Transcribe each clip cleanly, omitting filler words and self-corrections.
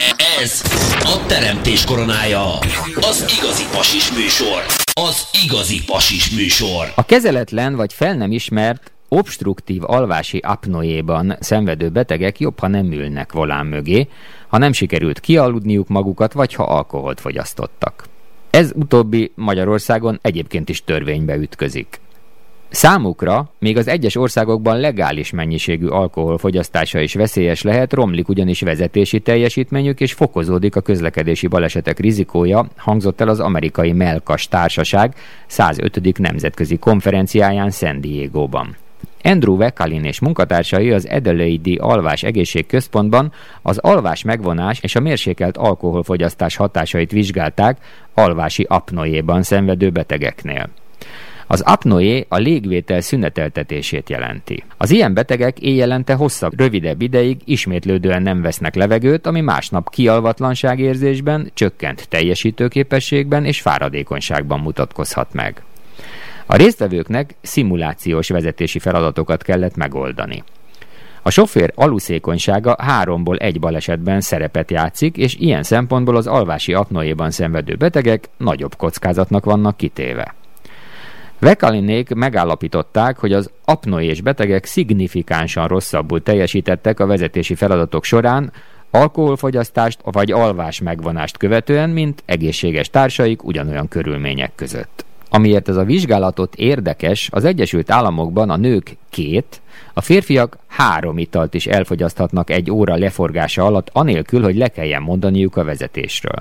Ez a teremtés koronája. Az igazi pasis műsor. Az igazi pasis műsor. A kezeletlen vagy fel nem ismert obstruktív alvási apnoéban szenvedő betegek jobb, ha nem ülnek volán mögé, ha nem sikerült kialudniuk magukat, vagy ha alkoholt fogyasztottak. Ez utóbbi Magyarországon egyébként is törvénybe ütközik. Számukra még az egyes országokban legális mennyiségű alkohol fogyasztása is veszélyes lehet, romlik ugyanis vezetési teljesítményük, és fokozódik a közlekedési balesetek rizikója, hangzott el az amerikai Melkas Társaság 105. nemzetközi konferenciáján San Diegóban. Andrew Wekalin és munkatársai az Adelaide Alvás Egészségközpontban az alvás megvonás és a mérsékelt alkoholfogyasztás hatásait vizsgálták alvási apnoéban szenvedő betegeknél. Az apnoé a légvétel szüneteltetését jelenti. Az ilyen betegek éjjelente hosszabb, rövidebb ideig ismétlődően nem vesznek levegőt, ami másnap kialvatlanságérzésben, csökkent teljesítőképességben és fáradékonyságban mutatkozhat meg. A résztvevőknek szimulációs vezetési feladatokat kellett megoldani. A sofőr aluszékonysága 3-ból 1 balesetben szerepet játszik, és ilyen szempontból az alvási apnoéban szenvedő betegek nagyobb kockázatnak vannak kitéve. Vekalinék megállapították, hogy az apnoés betegek szignifikánsan rosszabbul teljesítettek a vezetési feladatok során, alkoholfogyasztást vagy alvás megvonást követően, mint egészséges társaik ugyanolyan körülmények között. Amiért ez a vizsgálatot érdekes, az Egyesült Államokban a nők 2, a férfiak 3 italt is elfogyaszthatnak 1 óra leforgása alatt, anélkül, hogy le kelljen mondaniuk a vezetésről.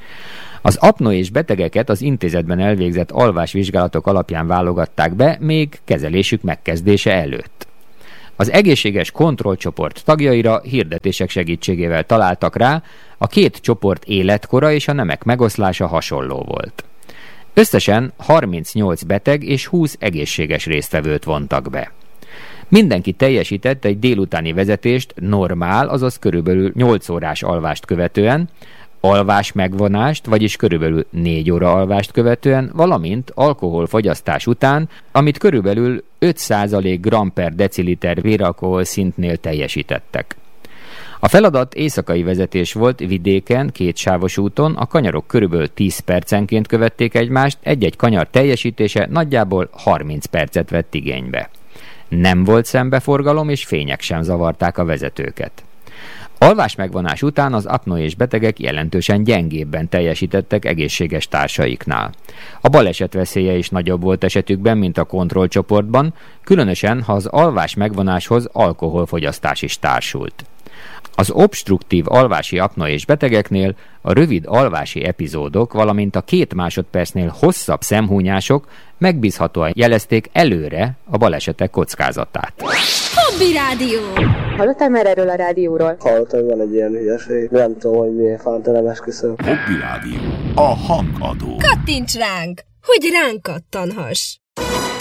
Az apnoés betegeket az intézetben elvégzett alvásvizsgálatok alapján válogatták be, még kezelésük megkezdése előtt. Az egészséges kontrollcsoport tagjaira hirdetések segítségével találtak rá, a 2 csoport életkora és a nemek megoszlása hasonló volt. Összesen 38 beteg és 20 egészséges résztvevőt vontak be. Mindenki teljesített egy délutáni vezetést normál, azaz körülbelül 8 órás alvást követően, alvás megvonást, vagyis körülbelül 4 óra alvást követően, valamint alkoholfogyasztás után, amit körülbelül 5% gram per deciliter véralkohol szintnél teljesítettek. A feladat éjszakai vezetés volt vidéken, 2 sávos úton, a kanyarok körülbelül 10 percenként követték egymást, egy-egy kanyar teljesítése nagyjából 30 percet vett igénybe. Nem volt szembeforgalom, és fények sem zavarták a vezetőket. Alvás megvonás után az apnoés betegek jelentősen gyengébben teljesítettek egészséges társaiknál. A baleset veszélye is nagyobb volt esetükben, mint a kontrollcsoportban, különösen, ha az alvás megvonáshoz alkoholfogyasztás is társult. Az obstruktív alvási apnoés betegeknél a rövid alvási epizódok, valamint a 2 másodpercnél hosszabb szemhúnyások megbízhatóan jelezték előre a balesetek kockázatát. Hobby Rádió! Hallottál már erről a rádióról? Hallottam, hogy van egy ilyen hülyeség. Nem tudom, hogy miért fánt, nem esküszöm. Hobby Rádió. A hangadó. Kattints ránk, hogy ránk kattanhass!